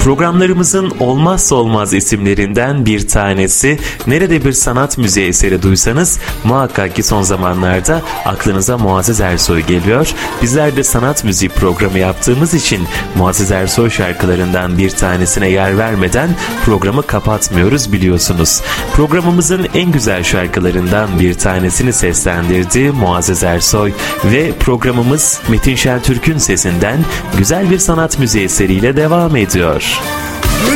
Programlarımızın olmazsa olmaz isimlerinden bir tanesi, nerede bir sanat müziği eseri duysanız muhakkak ki son zamanlarda aklınıza Muazzez Ersoy geliyor. Bizler de sanat müziği programı yaptığımız için Muazzez Ersoy şarkılarından bir tanesine yer vermeden programı kapatmıyoruz biliyorsunuz. Programımızın en güzel şarkılarından bir tanesini seslendirdi Muazzez Ersoy ve programımız Metin Şentürk'ün sesinden güzel bir sanat müziği eseriyle devam ediyor.